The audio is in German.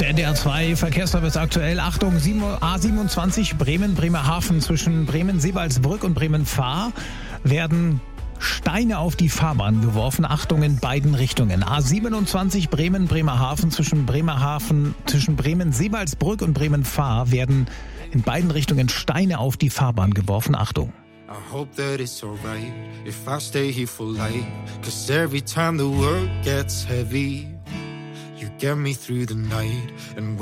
Der NDR 2 Verkehrsservice aktuell. Achtung, A27 Bremen-Bremerhaven zwischen Bremen-Seebaldsbrück und Bremen-Fahr werden Steine auf die Fahrbahn geworfen. Achtung in beiden Richtungen. A27 Bremen-Bremerhaven zwischen Bremen-Seebaldsbrück und Bremen-Fahr werden in beiden Richtungen Steine auf die Fahrbahn geworfen. Achtung. I hope that it's alright if I stay here for life, 'cause every time the work gets heavy, you get me through the night. And